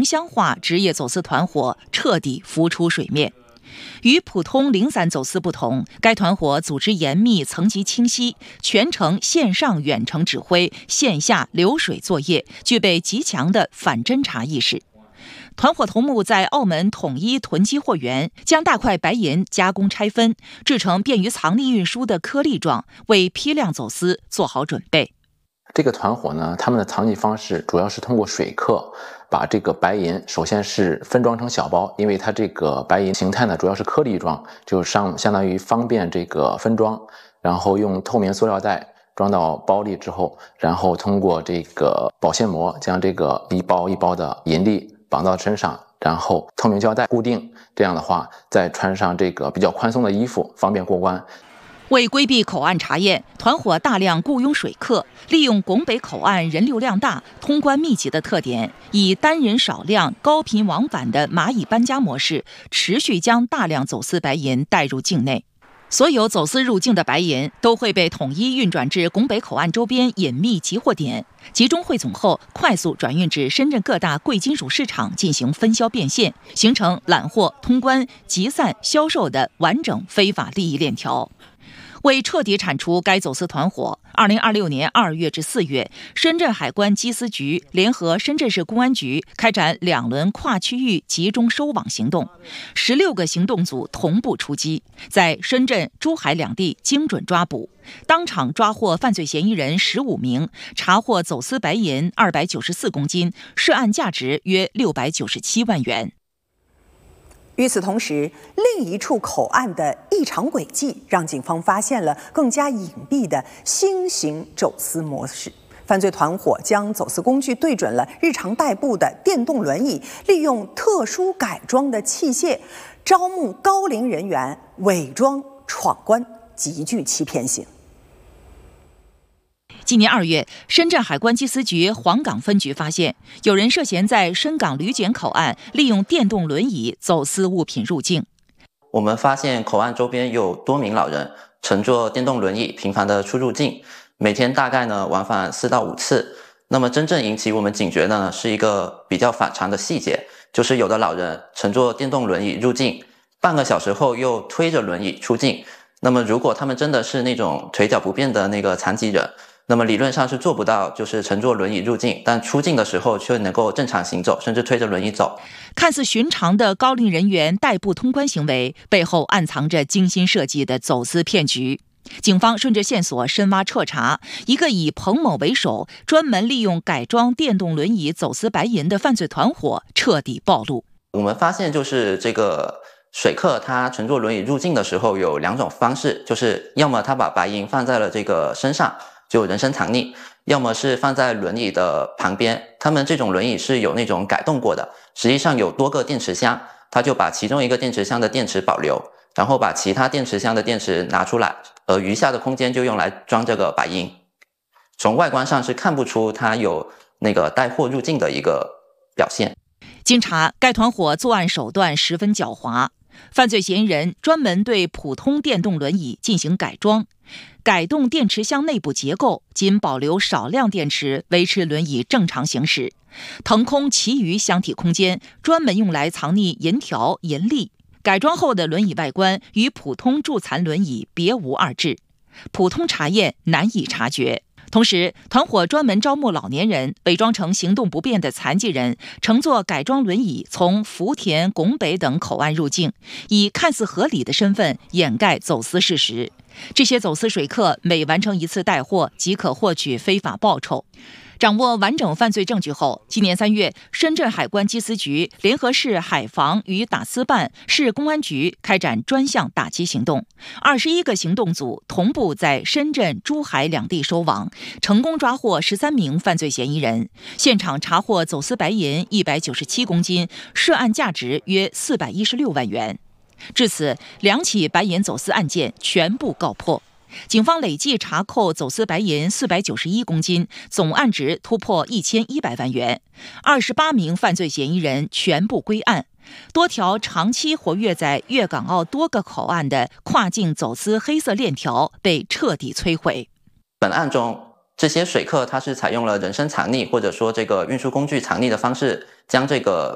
箱化职业走私团伙彻底浮出水面。与普通零散走私不同，该团伙组织严密、层级清晰，全程线上远程指挥，线下流水作业，具备极强的反侦查意识。团伙头目在澳门统一囤积货源，将大块白银加工拆分，制成便于藏匿运输的颗粒状，为批量走私做好准备。 这个团伙呢，他们的藏匿方式主要是通过水客把这个白银首先是分装成小包，因为它这个白银形态呢主要是颗粒状，就相当于方便这个分装，然后用透明塑料袋装到包里之后，然后通过这个保鲜膜将这个一包一包的银粒绑到身上，然后透明胶带固定，这样的话再穿上这个比较宽松的衣服，方便过关。 为规避口岸查验，团伙大量雇佣水客，利用拱北口岸人流量大、通关密集的特点，以单人少量、高频往返的蚂蚁搬家模式，持续将大量走私白银带入境内。所有走私入境的白银都会被统一运转至拱北口岸周边隐秘集货点，集中汇总后快速转运至深圳各大贵金属市场进行分销变现，形成揽货、通关、集散、销售的完整非法利益链条。为彻底铲除该走私团伙，2026年2月至4月，深圳海关缉私局联合深圳市公安局开展2轮跨区域集中收网行动，16个行动组同步出击，在深圳、珠海两地精准抓捕，当场抓获犯罪嫌疑人15名，查获走私白银294公斤，涉案价值约697万元。 与此同时，另一处口岸的异常轨迹让警方发现了更加隐蔽的新型走私模式。犯罪团伙将走私工具对准了日常代步的电动轮椅，利用特殊改装的器械，招募高龄人员伪装闯关，极具欺骗性。 今年2月，深圳海关缉私局黄岗分局发现，有人涉嫌在深港旅检口岸利用电动轮椅走私物品入境。 我们发现口岸周边有多名老人乘坐电动轮椅频繁的出入境，每天大概往返4到5次。那么真正引起我们警觉的呢，是一个比较反常的细节，就是有的老人乘坐电动轮椅入境，半个小时后又推着轮椅出境。那么如果他们真的是那种腿脚不便的那个残疾人，那么理论上是做不到就是乘坐轮椅入境，但出境的时候却能够正常行走，甚至推着轮椅走。 看似寻常的高龄人员代步通关行为，背后暗藏着精心设计的走私骗局。警方顺着线索深挖彻查，一个以彭某为首，专门利用改装电动轮椅走私白银的犯罪团伙彻底暴露。 我们发现就是这个水客他乘坐轮椅入境的时候有2种方式，就是要么他把白银放在了这个身上，就人身藏匿，要么是放在轮椅的旁边。他们这种轮椅是有那种改动过的，实际上有多个电池箱，他就把其中一个电池箱的电池保留，然后把其他电池箱的电池拿出来，而余下的空间就用来装这个白银。从外观上是看不出它有那个带货入境的一个表现。 经查，该团伙作案手段十分狡猾，犯罪嫌疑人专门对普通电动轮椅进行改装，改动电池箱内部结构，仅保留少量电池，维持轮椅正常行驶，腾空其余箱体空间，专门用来藏匿银条、银粒。改装后的轮椅外观与普通助残轮椅别无二致，普通查验难以察觉。同时，团伙专门招募老年人，伪装成行动不便的残疾人，乘坐改装轮椅从福田、拱北等口岸入境，以看似合理的身份掩盖走私事实。这些走私水客每完成一次带货，即可获取非法报酬。掌握完整犯罪证据后，今年3月，深圳海关缉私局联合市海防与打私办、市公安局开展专项打击行动，21个行动组同步在深圳、珠海两地收网，成功抓获13名犯罪嫌疑人，现场查获走私白银197公斤，涉案价值约416万元。至此，2起白银走私案件全部告破。警方累计查扣走私白银491公斤，总案值突破1100万元，28名犯罪嫌疑人全部归案，多条长期活跃在粤港澳多个口岸的跨境走私黑色链条被彻底摧毁。 本案中，这些水客他是采用了人身藏匿或者说这个运输工具藏匿的方式，将这个